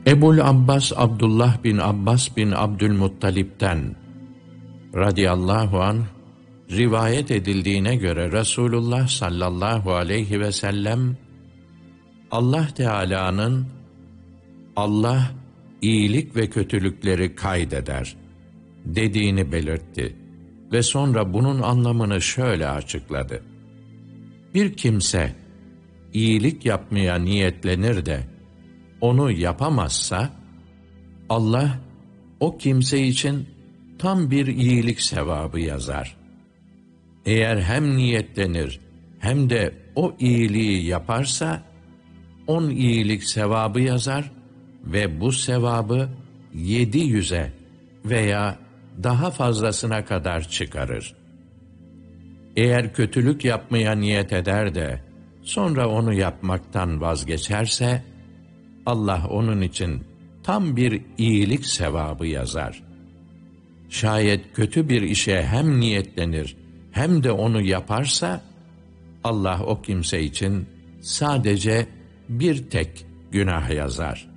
Ebul Abbas Abdullah bin Abbas bin Abdülmuttalip'ten radıyallahu anh rivayet edildiğine göre Resulullah sallallahu aleyhi ve sellem Allah Teala'nın Allah iyilik ve kötülükleri kaydeder dediğini belirtti ve sonra bunun anlamını şöyle açıkladı. Bir kimse iyilik yapmaya niyetlenir de onu yapamazsa, Allah o kimse için tam bir iyilik sevabı yazar. Eğer hem niyetlenir hem de o iyiliği yaparsa, 10 iyilik sevabı yazar ve bu sevabı 700'e veya daha fazlasına kadar çıkarır. Eğer kötülük yapmaya niyet eder de sonra onu yapmaktan vazgeçerse, Allah onun için tam bir iyilik sevabı yazar. Şayet kötü bir işe hem niyetlenir hem de onu yaparsa, Allah o kimse için sadece bir tek günah yazar.